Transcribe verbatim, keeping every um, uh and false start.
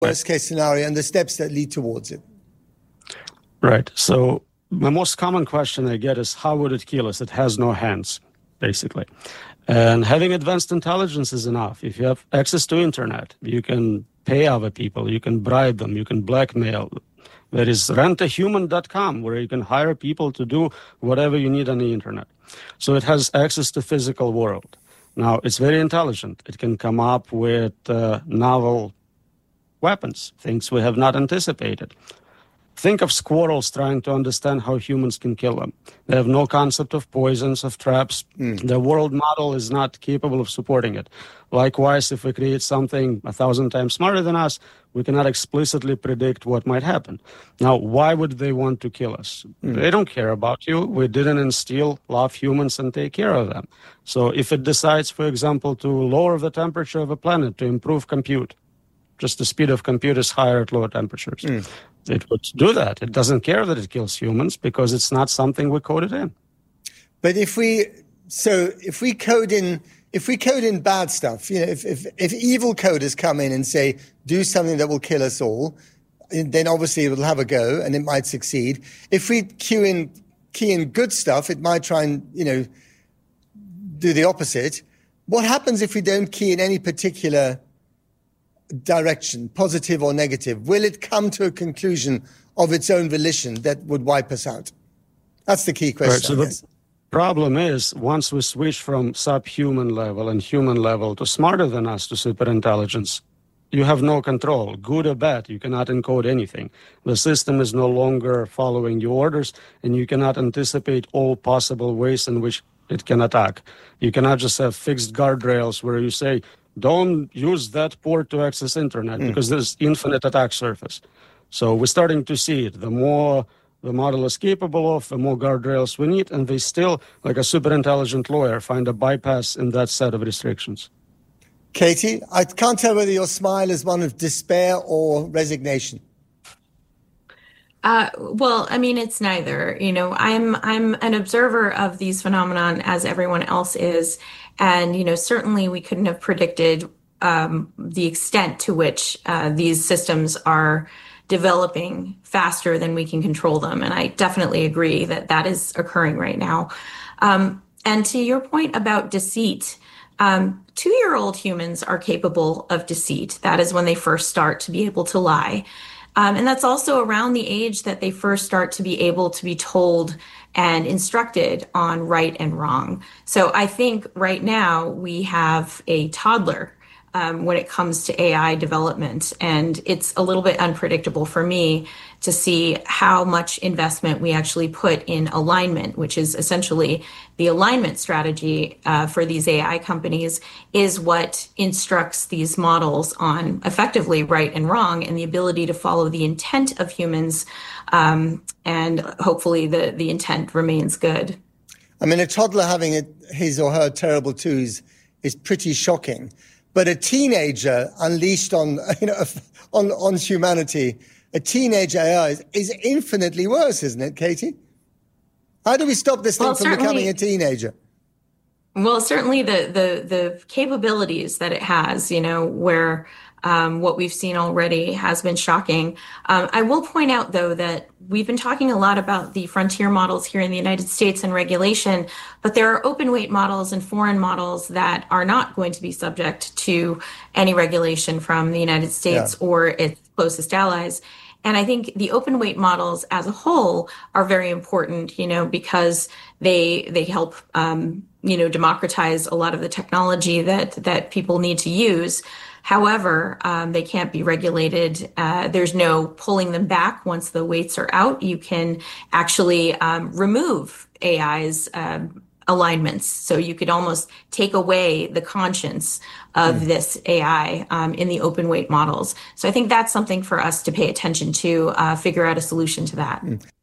worst case scenario and the steps that lead towards it. Right. So the most common question I get is, how would it kill us? It has no hands, basically. And having advanced intelligence is enough. If you have access to internet, you can pay other people, you can bribe them, you can blackmail. There is rent a human dot com where you can hire people to do whatever you need on the internet. So it has access to physical world. Now, it's very intelligent. It can come up with uh, novel weapons, things we have not anticipated. Think of squirrels trying to understand how humans can kill them. They have no concept of poisons, of traps. Mm. The world model is not capable of supporting it. Likewise, if we create something a thousand times smarter than us, we cannot explicitly predict what might happen. Now, why would they want to kill us? Mm. They don't care about you. We didn't instill love humans and take care of them. So if it decides, for example, to lower the temperature of a planet to improve compute, just the speed of compute is higher at lower temperatures. Mm. It would do that. It doesn't care that it kills humans because it's not something we coded in. But if we, so if we code in, if we code in bad stuff, you know, if, if, if evil coders come in and say, do something that will kill us all, then obviously it will have a go and it might succeed. If we queue in, key in good stuff, it might try and, you know, do the opposite. What happens if we don't key in any particular direction, positive or negative? Will it come to a conclusion of its own volition that would wipe us out? That's the key question. Right, so the problem is, once we switch from subhuman level and human level to smarter than us to superintelligence, you have no control, good or bad. You cannot encode anything. The system is no longer following your orders, and you cannot anticipate all possible ways in which it can attack. You cannot just have fixed guardrails where you say, don't use that port to access internet mm. because there's infinite attack surface. So we're starting to see it. The more the model is capable of, the more guardrails we need, and they still, like a super intelligent lawyer, find a bypass in that set of restrictions. Katie, I can't tell whether your smile is one of despair or resignation. Uh, well, I mean, it's neither. You know, I'm I'm an observer of these phenomenon as everyone else is. And, you know, certainly we couldn't have predicted um, the extent to which uh, these systems are developing faster than we can control them. And I definitely agree that that is occurring right now. Um, and to your point about deceit, um, two-year-old humans are capable of deceit. That is when they first start to be able to lie. Um, and that's also around the age that they first start to be able to be told and instructed on right and wrong. So I think right now we have a toddler um, when it comes to A I development, and it's a little bit unpredictable for me to see how much investment we actually put in alignment, which is essentially the alignment strategy uh, for these A I companies is what instructs these models on effectively right and wrong and the ability to follow the intent of humans. Um, and hopefully the, the intent remains good. I mean, a toddler having a, his or her terrible twos is pretty shocking. But a teenager unleashed on, you know, on, on humanity, a teenage A I is, is infinitely worse, isn't it, Katie? How do we stop this thing well, from becoming a teenager? Well, certainly the, the, the capabilities that it has, you know, where um, what we've seen already has been shocking. Um, I will point out, though, that we've been talking a lot about the frontier models here in the United States and regulation, but there are open weight models and foreign models that are not going to be subject to any regulation from the United States yeah. or its closest allies. And I think the open weight models as a whole are very important, you know, because they they help, um, you know, democratize a lot of the technology that that people need to use. However, um, they can't be regulated. Uh, there's no pulling them back once the weights are out. You can actually um, remove A I's um, alignments. So you could almost take away the conscience of mm. this A I um, in the open weight models. So I think that's something for us to pay attention to, uh, figure out a solution to that. Mm.